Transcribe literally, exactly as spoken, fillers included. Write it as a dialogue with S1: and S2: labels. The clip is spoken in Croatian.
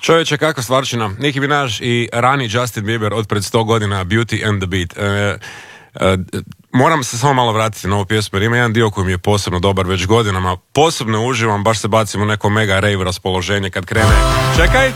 S1: Čovječe, kakva stvarčina. Nicki Minaj i rani Justin Bieber od pred sto godina, Beauty and the Beat. E, e, moram se samo malo vratiti na ovu pjesmu, jer ima jedan dio koji mi je posebno dobar već godinama. Posebno uživam, baš se bacim u neko mega rave raspoloženje kad krene. Čekaj!